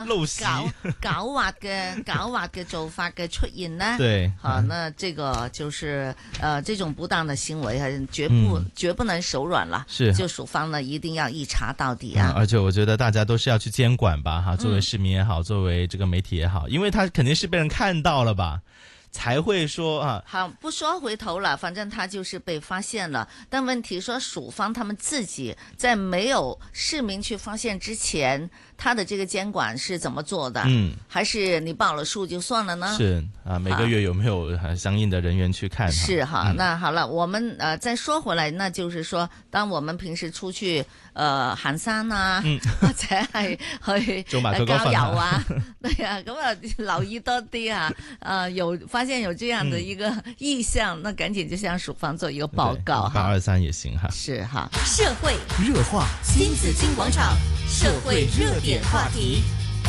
陋習、 狡猾嘅做法嘅出現呢？ 對， 那這個就是這種不當的行為絕不能手軟了。 是， 就署方呢一定要一查到底啊！ 而且我覺得大家都是要去監管吧，哈，作為市民也好，作為這個媒體也好，因為他肯定是被人看到了吧。才會說啊， 好，不說回頭了，反正他就是被發現了。但問題說署方他們自己在沒有市民去發現之前，他的這個監管是怎麼做的？還是你報了數就算了呢？是啊，每個月有沒有相應的人員去看？ 是哈，那好了，我們再說回來，那就是說，當我們平時出去行山啊，或者係去郊遊啊，對啊，咁啊留意多啲啊，發現有這樣的一個意向，那趕緊就向署方做一個報告哈。 823也行哈。 是哈。 社會熱話，新紫荊廣場，社會熱點話題。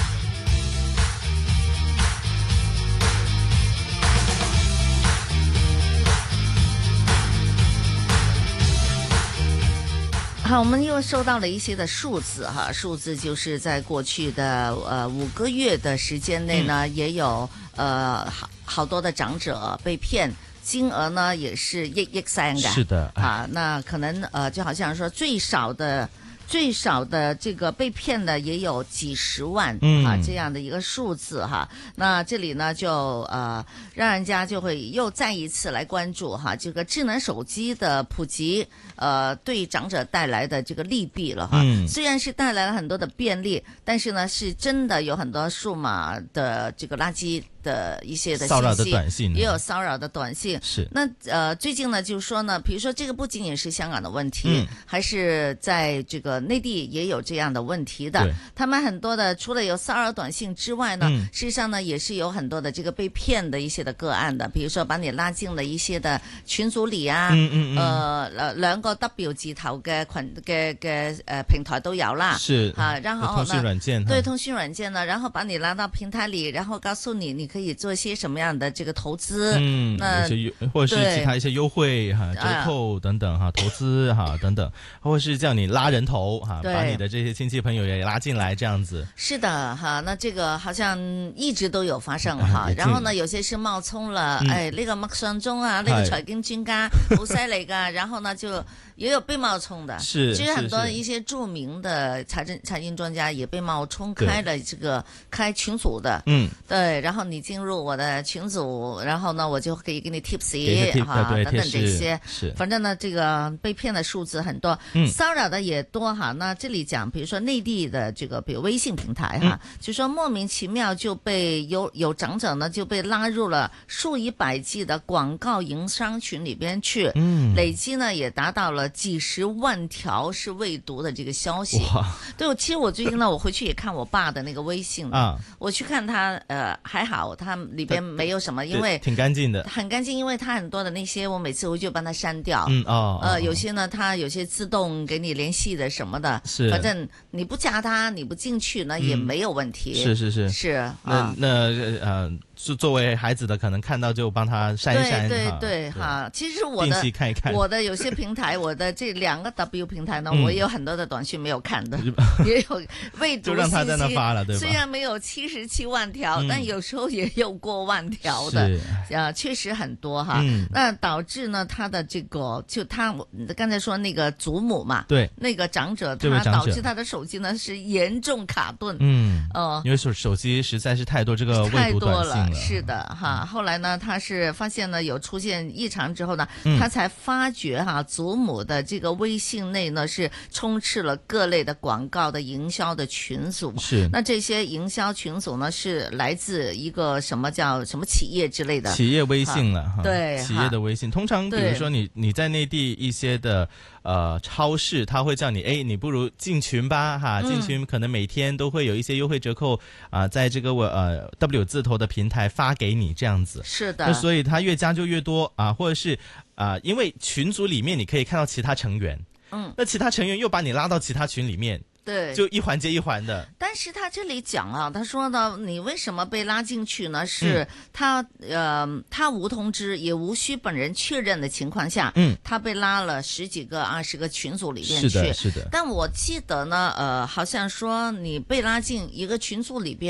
好，我們又收到了一些的數字哈，數字就是在過去的5個月的時間內呢，也有好多的長者被騙，金額呢也是億聲的。是的啊，那可能就好像說最少的這個被騙的也有幾十萬啊這樣的一個數字哈。那這裡呢就讓人家就會又再一次來關注哈，這個智能手機的普及對長者帶來的這個利弊了哈。雖然是帶來了很多的便利，但是呢是真的有很多數碼的這個垃圾的一些的信息， 騷擾的短信， 也有騷擾的短信。是那最近呢就是說呢，比如說這個不僅僅是香港的問題，還是在這個內地也有這樣的問題的。他們很多的除了有騷擾短信之外呢，事實上呢也是有很多的這個被騙的一些的個案的，比如說把你拉進了一些的群組裏啊，兩個 W 字頭嘅平台都有啦，是啊，然後呢，通訊軟件，對通訊軟件呢，然後把你拉到平台裏，然後告訴你可以做一些什麼樣的這個投資，那或者是其他一些優惠哈、折扣等等哈，投資哈等等，或者是叫你拉人頭哈，把你的這些親戚朋友也拉進來這樣子。是的哈，那這個好像一直都有發生哈，然後呢，有些是冒充了，呢個麥尚中啊，呢個財經專家好犀利㗎，然後呢就也有被冒充的，其實很多一些著名的財經專家也被冒充開了這個開群組的，對，然後你進入我的群組，然後呢，我就可以給你 tips 哈，等等這些，反正呢，這個被騙的數字很多，騷擾的也多哈。那這裡講，比如說內地的這個，比如微信平台哈，就說莫名其妙就被有長者呢就被拉入了數以百計的廣告營商群裡邊去，累積呢也達到了幾十萬條是未讀的這個消息。對，其實我最近呢，我回去也看我爸的那個微信，我去看他，還好，他裏邊沒有什麼，因為挺乾淨的，很乾淨，因為他很多的那些，我每次回去就幫他刪掉。有些呢，他有些自動給你聯繫的什麼的，反正你不加他，你不進去呢，也沒有問題。是。作為孩子的，可能看到就幫他刪一刪。對哈，其實我的有些平台，我的這2個 W 平台呢，我也有很多的短訊沒有看的，也有未讀信息。雖然沒有77萬條，但有時候也有過萬條的，確實很多哈。那導致呢，他的這個就他剛才說那個祖母嘛，對，那個長者，他導致他的手機呢是嚴重卡頓。因為手機實在是太多這個未讀短信了。是的哈，後來呢，他是發現呢有出現異常之後呢，他才發覺哈，祖母的這個微信內呢是充斥了各類的廣告的營銷的群組。是，那這些營銷群組呢是來自一個什麼叫什麼企業之類的企業微信了哈，對，企業的微信。通常比如說你在內地一些的超市，他會叫你你不如進群吧哈，進群可能每天都會有一些優惠折扣在這個W 字頭的平台發給你這樣子。是的，那所以他越加就越多或者是因為群組裡面你可以看到其他成員，那其他成員又把你拉到其他群裡面。對，就一環接一環的。但是他這裡講啊，他說呢，你為什麼被拉進去呢？是他他無通知也無需本人確認的情況下，他被拉了10幾個、20個群組裡面去。是的，是的。但我記得呢，好像說你被拉進一個群組裡邊。